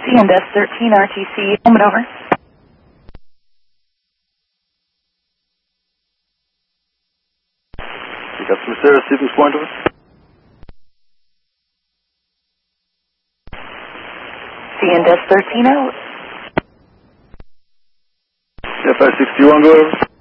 CNS 13 RTC, moment over. You got some Sarah Stevens Point over? CNS 13 out. Yeah, 561, go over.